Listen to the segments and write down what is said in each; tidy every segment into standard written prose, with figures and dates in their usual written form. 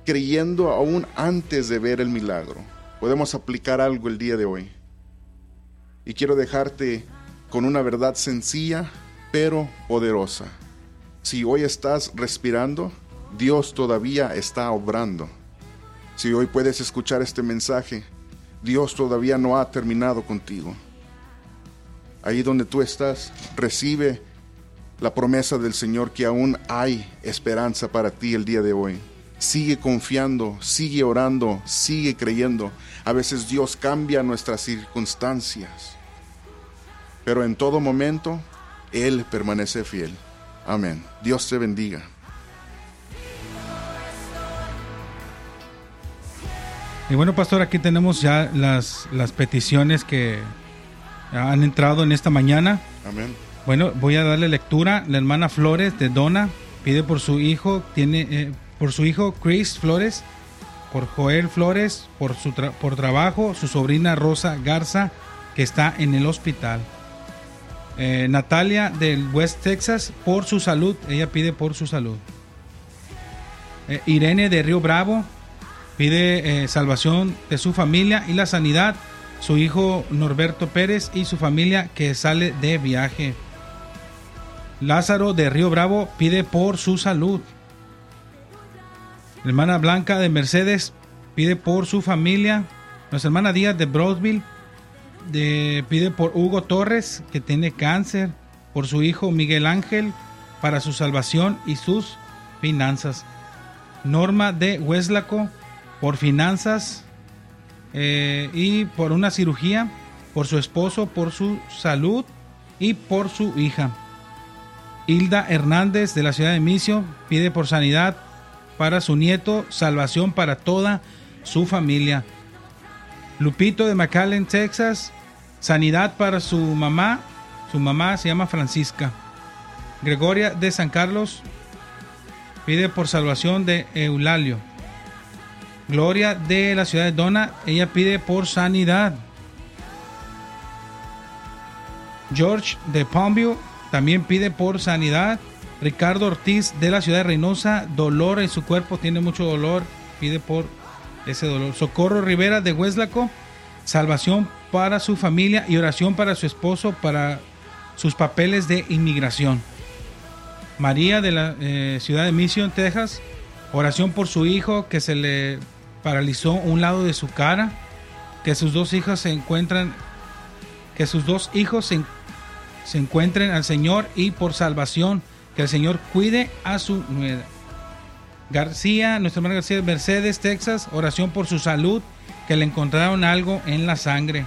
creyendo aún antes de ver el milagro. Podemos aplicar algo el día de hoy. Y quiero dejarte con una verdad sencilla, pero poderosa. Si hoy estás respirando, Dios todavía está obrando. Si hoy puedes escuchar este mensaje, Dios todavía no ha terminado contigo. Ahí donde tú estás, recibe la promesa del Señor que aún hay esperanza para ti el día de hoy. Sigue confiando, sigue orando, sigue creyendo. A veces Dios cambia nuestras circunstancias, pero en todo momento Él permanece fiel. Amén. Dios te bendiga. Y bueno, pastor, aquí tenemos ya las peticiones que han entrado en esta mañana. Amén. Bueno, voy a darle lectura. La hermana Flores de Dona pide por su hijo, por su hijo Chris Flores, por Joel Flores, por trabajo, su sobrina Rosa Garza, que está en el hospital. Natalia del West Texas, por su salud, ella pide por su salud. Irene de Río Bravo pide salvación de su familia y la sanidad, su hijo Norberto Pérez y su familia que sale de viaje. Lázaro de Río Bravo pide por su salud. La hermana Blanca de Mercedes pide por su familia. Nuestra hermana Díaz de Brownsville pide por Hugo Torres, que tiene cáncer, por su hijo Miguel Ángel, para su salvación y sus finanzas. Norma de Hueslaco, por finanzas y por una cirugía, por su esposo, por su salud y por su hija. Hilda Hernández de la ciudad de Misio pide por sanidad para su nieto, salvación para toda su familia. Lupito de McAllen, Texas, sanidad para su mamá se llama Francisca. Gregoria de San Carlos pide por salvación de Eulalio. Gloria de la ciudad de Dona, ella pide por sanidad. George de Palmview también pide por sanidad. Ricardo Ortiz de la ciudad de Reynosa, dolor en su cuerpo, tiene mucho dolor, pide por ese dolor. Socorro Rivera de Hueslaco, salvación para su familia y oración para su esposo, para sus papeles de inmigración. María de la ciudad de Mission, Texas, oración por su hijo que se le paralizó un lado de su cara, que sus dos hijos se encuentren al Señor y por salvación, que el Señor cuide a su nuera. García, nuestra hermana García de Mercedes, Texas, oración por su salud, que le encontraron algo en la sangre.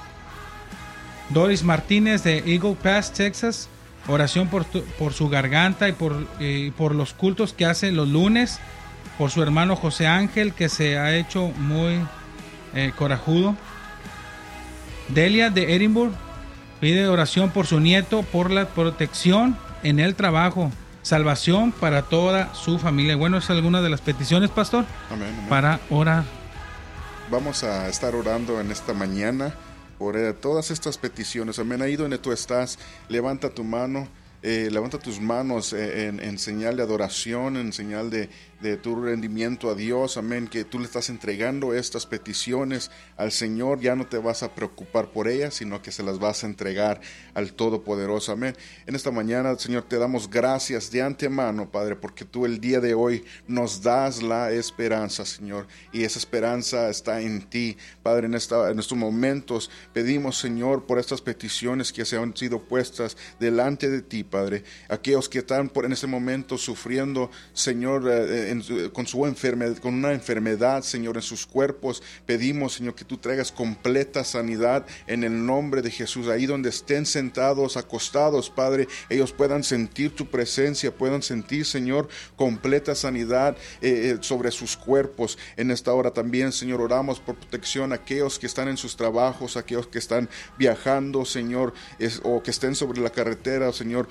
Doris Martínez de Eagle Pass, Texas, oración por su garganta y por los cultos que hace los lunes, por su hermano José Ángel, que se ha hecho muy corajudo. Delia de Edinburgh pide oración por su nieto, por la protección en el trabajo, salvación para toda su familia. Bueno, es alguna de las peticiones, pastor. Amén, amén. Para orar. Vamos a estar orando en esta mañana por todas estas peticiones. Amén. Ahí donde tú estás, levanta tu mano. Levanta tus manos en señal de adoración, en señal de tu rendimiento a Dios. Amén. Que tú le estás entregando estas peticiones al Señor. Ya no te vas a preocupar por ellas, sino que se las vas a entregar al Todopoderoso. Amén. En esta mañana, Señor, te damos gracias de antemano, Padre, porque tú el día de hoy nos das la esperanza, Señor, y esa esperanza está en ti, Padre. En estos momentos pedimos, Señor, por estas peticiones que se han sido puestas delante de ti, Padre. Aquellos que están en este momento sufriendo, Señor, con una enfermedad, Señor, en sus cuerpos, pedimos, Señor, que tú traigas completa sanidad en el nombre de Jesús. Ahí donde estén sentados, acostados, Padre, ellos puedan sentir tu presencia, puedan sentir, Señor, completa sanidad sobre sus cuerpos. En esta hora también, Señor, oramos por protección a aquellos que están en sus trabajos, aquellos que están viajando, Señor, o que estén sobre la carretera, Señor.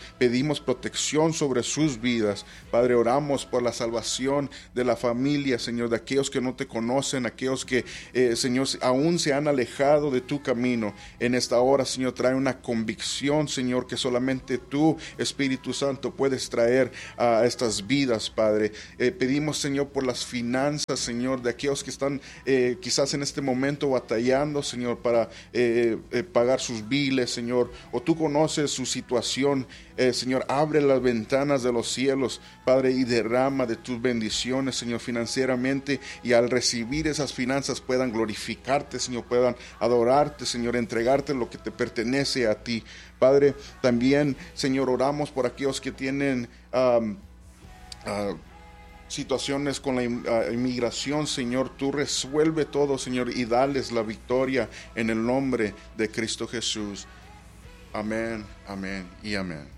pedimos protección sobre sus vidas. Padre, oramos por la salvación de la familia, Señor, de aquellos que no te conocen, aquellos que, Señor, aún se han alejado de tu camino. En esta hora, Señor, trae una convicción, Señor, que solamente tú, Espíritu Santo, puedes traer a estas vidas, Padre. Pedimos, Señor, por las finanzas, Señor, de aquellos que están quizás en este momento batallando, Señor, para pagar sus biles, Señor, o tú conoces su situación. Señor, abre las ventanas de los cielos, Padre, y derrama de tus bendiciones, Señor, financieramente, y al recibir esas finanzas puedan glorificarte, Señor, puedan adorarte, Señor, entregarte lo que te pertenece a ti. Padre, también, Señor, oramos por aquellos que tienen situaciones con la inmigración, Señor. Tú resuelve todo, Señor, y dales la victoria en el nombre de Cristo Jesús. Amén, amén y amén.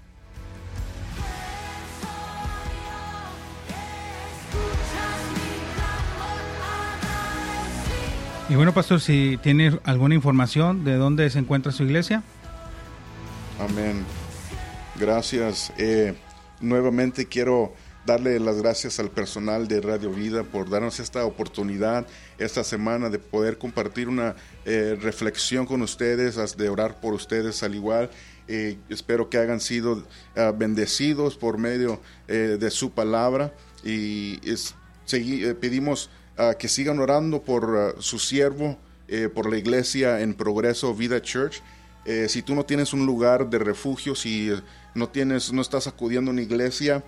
Y bueno, pastor, si tiene alguna información de dónde se encuentra su iglesia. Amén. Gracias. Nuevamente quiero darle las gracias al personal de Radio Vida por darnos esta oportunidad esta semana de poder compartir una reflexión con ustedes, de orar por ustedes al igual. Espero que hayan sido bendecidos por medio de su palabra, y pedimos que sigan orando por su siervo, por la iglesia en progreso, Vida Church. Si tú no tienes un lugar de refugio, si no estás acudiendo a una iglesia,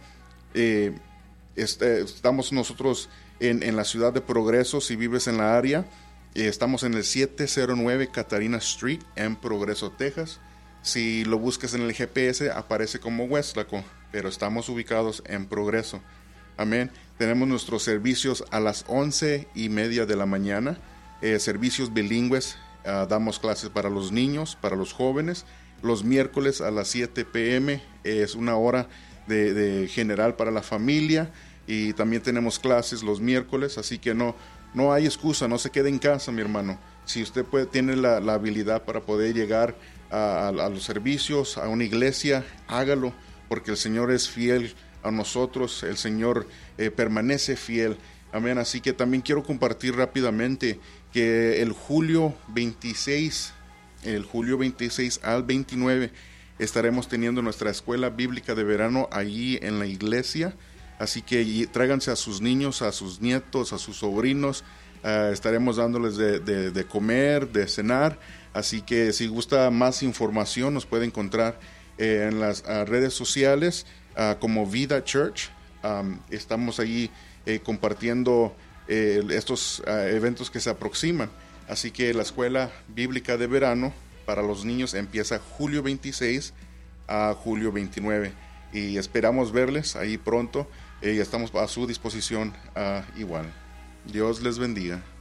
estamos nosotros en la ciudad de Progreso. Si vives en la área, estamos en el 709 Catarina Street en Progreso, Texas. Si lo buscas en el GPS aparece como Westlaco, pero estamos ubicados en Progreso. Amén. Tenemos nuestros servicios a las 11:30 de la mañana, servicios bilingües. Damos clases para los niños, para los jóvenes. Los miércoles a las 7 p.m. es una hora de general para la familia, y también tenemos clases los miércoles, así que no hay excusa, no se quede en casa, mi hermano. Si usted tiene la habilidad para poder llegar a los servicios, a una iglesia, hágalo, porque el Señor es fiel a nosotros, el Señor permanece fiel. Amén. Así que también quiero compartir rápidamente que el julio 26 al 29 estaremos teniendo nuestra escuela bíblica de verano allí en la iglesia. Así que tráiganse a sus niños, a sus nietos, a sus sobrinos. Estaremos dándoles de comer, de cenar. Así que si gusta más información, nos puede encontrar en las redes sociales como Vida Church. Estamos allí compartiendo estos eventos que se aproximan. Así que la escuela bíblica de verano para los niños empieza julio 26 a julio 29. Y esperamos verles ahí pronto. Y estamos a su disposición igual. Dios les bendiga.